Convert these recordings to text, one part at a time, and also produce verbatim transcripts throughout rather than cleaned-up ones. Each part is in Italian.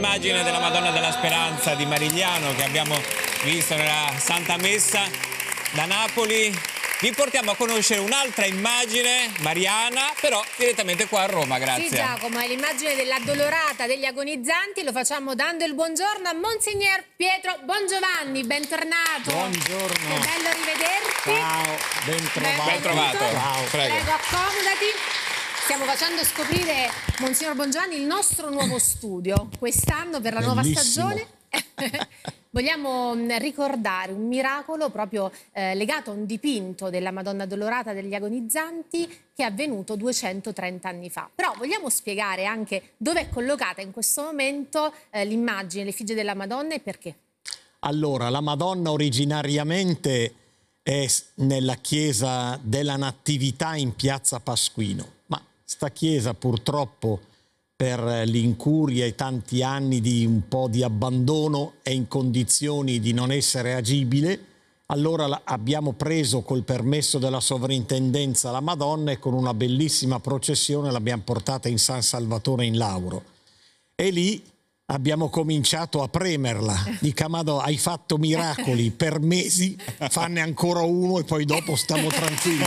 immagine della Madonna della Speranza di Marigliano che abbiamo visto nella Santa Messa da Napoli. Vi portiamo a conoscere un'altra immagine mariana, però direttamente qua a Roma, grazie. Sì, Giacomo, è l'immagine dell'addolorata degli agonizzanti. Lo facciamo dando il buongiorno a Monsignor Pietro Bongiovanni. Bentornato. Buongiorno. È bello rivederti. Ciao, ben trovato. Ben trovato. Ciao. Prego. Prego, accomodati. Stiamo facendo scoprire, Monsignor Bongiovanni, il nostro nuovo studio. Quest'anno, per la nuova Bellissimo. stagione, vogliamo ricordare un miracolo proprio eh, legato a un dipinto della Madonna Addolorata degli agonizzanti che è avvenuto duecentotrenta anni fa. Però vogliamo spiegare anche dove è collocata in questo momento eh, l'immagine, l'effigie della Madonna e perché? Allora, la Madonna originariamente è nella chiesa della Natività in piazza Pasquino, ma sta chiesa purtroppo per l'incuria e tanti anni di un po' di abbandono è in condizioni di non essere agibile. Allora abbiamo preso col permesso della sovrintendenza la Madonna e con una bellissima processione l'abbiamo portata in San Salvatore in Lauro. E lì abbiamo cominciato a premerla. Dica, Madonna, hai fatto miracoli per mesi, fanne ancora uno e poi dopo stiamo tranquilli.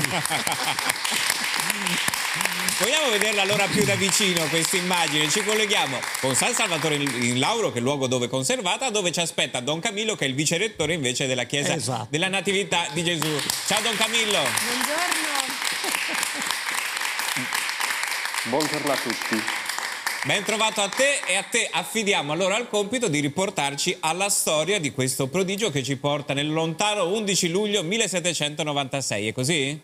Vogliamo vederla allora più da vicino questa immagine? Ci colleghiamo con San Salvatore in Lauro, che è il luogo dove è conservata, dove ci aspetta Don Camillo, che è il vicerettore invece della Chiesa Esatto. della Natività di Gesù. Ciao Don Camillo. Buongiorno. Buongiorno a tutti. Ben trovato a te, e a te affidiamo allora il compito di riportarci alla storia di questo prodigio che ci porta nel lontano undici luglio millesettecentonovantasei, è così?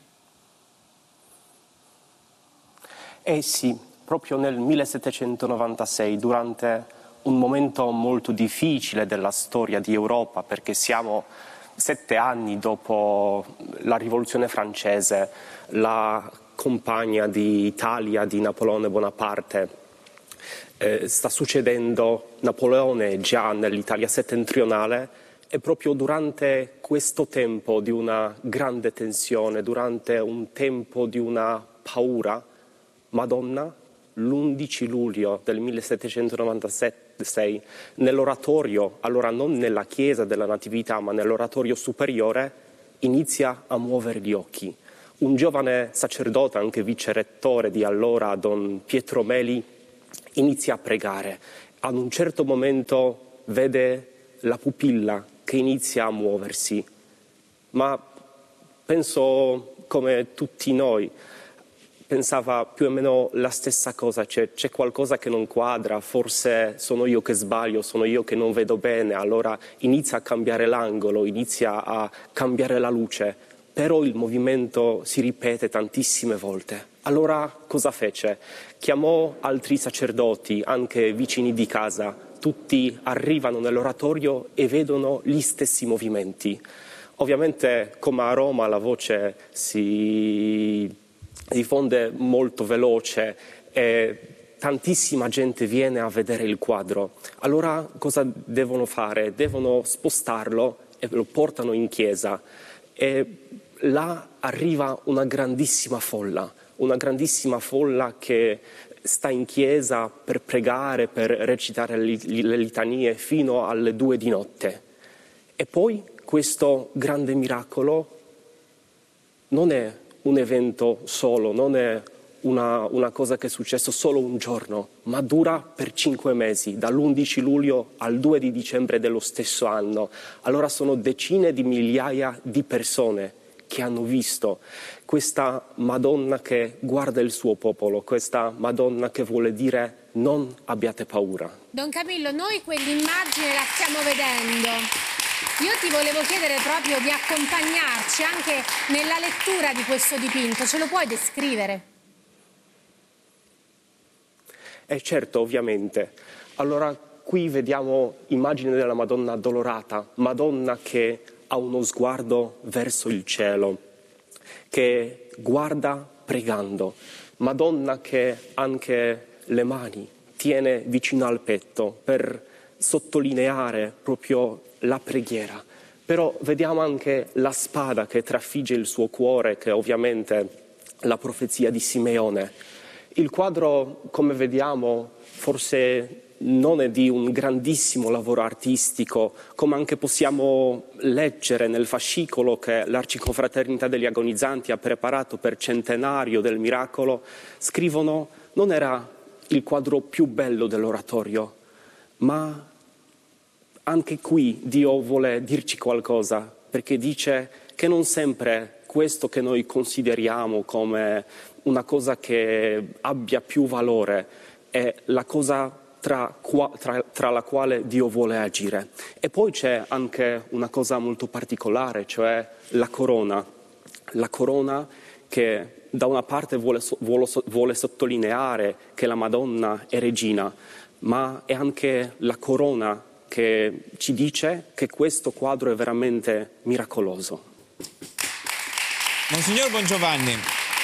Eh sì, proprio nel millesettecentonovantasei, durante un momento molto difficile della storia di Europa, perché siamo sette anni dopo la rivoluzione francese, la compagna di Italia di Napoleone Bonaparte. Eh, sta succedendo, Napoleone già nell'Italia settentrionale, e proprio durante questo tempo di una grande tensione, durante un tempo di una paura, Madonna, l'undici luglio del millesettecentonovantasei, nell'oratorio, allora non nella chiesa della Natività, ma nell'oratorio superiore, inizia a muovere gli occhi. Un giovane sacerdote, anche vicerettore di allora, Don Pietro Meli, inizia a pregare. Ad un certo momento vede la pupilla che inizia a muoversi. Ma penso, come tutti noi, pensava più o meno la stessa cosa, c'è, c'è qualcosa che non quadra, forse sono io che sbaglio, sono io che non vedo bene, allora inizia a cambiare l'angolo, inizia a cambiare la luce, però il movimento si ripete tantissime volte. Allora cosa fece? Chiamò altri sacerdoti, anche vicini di casa, tutti arrivano nell'oratorio e vedono gli stessi movimenti. Ovviamente, come a Roma, la voce si diffonde molto veloce e tantissima gente viene a vedere il quadro. Allora cosa devono fare? Devono spostarlo e lo portano in chiesa, e là arriva una grandissima folla, una grandissima folla che sta in chiesa per pregare, per recitare le litanie fino alle due di notte. E poi questo grande miracolo non è un evento solo, non è una, una cosa che è successo solo un giorno, ma dura per cinque mesi, dall'undici luglio al due di dicembre dello stesso anno. Allora sono decine di migliaia di persone che hanno visto questa Madonna che guarda il suo popolo, questa Madonna che vuole dire non abbiate paura. Don Camillo, noi quell'immagine la stiamo vedendo. Io ti volevo chiedere proprio di accompagnarci anche nella lettura di questo dipinto. Ce lo puoi descrivere? Eh certo, ovviamente. Allora, qui vediamo immagine della Madonna Addolorata, Madonna che ha uno sguardo verso il cielo, che guarda pregando, Madonna che anche le mani tiene vicino al petto per sottolineare proprio la preghiera. Però vediamo anche la spada che trafigge il suo cuore, che è ovviamente la profezia di Simeone. Il quadro, come vediamo, forse non è di un grandissimo lavoro artistico, come anche possiamo leggere nel fascicolo che l'Arciconfraternita degli Agonizzanti ha preparato per centenario del miracolo, scrivono: non era il quadro più bello dell'oratorio, ma anche qui Dio vuole dirci qualcosa, perché dice che non sempre questo che noi consideriamo come una cosa che abbia più valore è la cosa tra, tra, tra la quale Dio vuole agire. E poi c'è anche una cosa molto particolare, cioè la corona. La corona che da una parte vuole, vuole, vuole sottolineare che la Madonna è regina, ma è anche la corona che ci dice che questo quadro è veramente miracoloso. Monsignor Bongiovanni,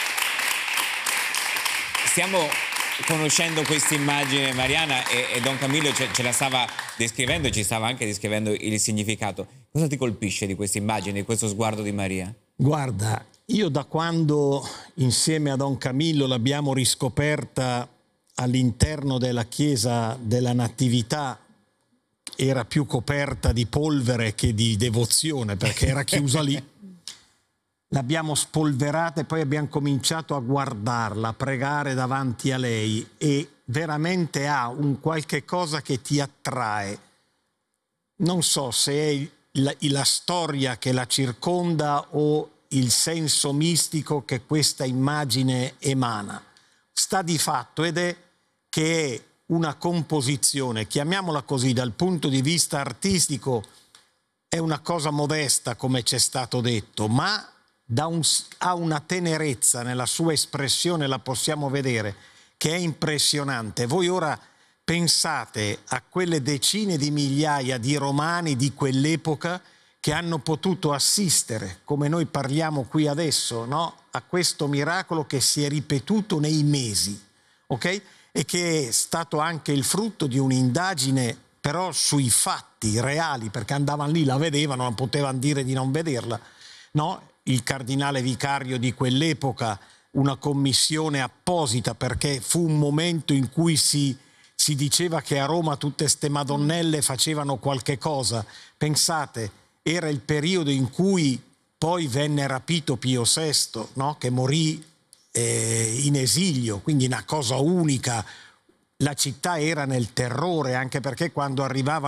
stiamo conoscendo questa immagine, Mariana, e, e Don Camillo ce, ce la stava descrivendo e ci stava anche descrivendo il significato. Cosa ti colpisce di questa immagine, di questo sguardo di Maria? Guarda, io da quando insieme a Don Camillo l'abbiamo riscoperta all'interno della chiesa della Natività, era più coperta di polvere che di devozione, perché era chiusa lì. L'abbiamo spolverata e poi abbiamo cominciato a guardarla, a pregare davanti a lei, e veramente ha un qualche cosa che ti attrae. Non so se è la, la storia che la circonda o il senso mistico che questa immagine emana. Sta di fatto ed è che è una composizione, chiamiamola così, dal punto di vista artistico è una cosa modesta, come c'è stato detto, ma da un, ha una tenerezza nella sua espressione, la possiamo vedere, che è impressionante. Voi ora pensate a quelle decine di migliaia di romani di quell'epoca che hanno potuto assistere, come noi parliamo qui adesso, no? A questo miracolo che si è ripetuto nei mesi, ok? E che è stato anche il frutto di un'indagine però sui fatti reali, perché andavano lì, la vedevano, non potevano dire di non vederla, no? Il cardinale vicario di quell'epoca, una commissione apposita, perché fu un momento in cui si, si diceva che a Roma tutte ste madonnelle facevano qualche cosa. Pensate, era il periodo in cui poi venne rapito Pio sesto, no? Che morì in esilio, quindi una cosa unica. La città era nel terrore, anche perché quando arrivava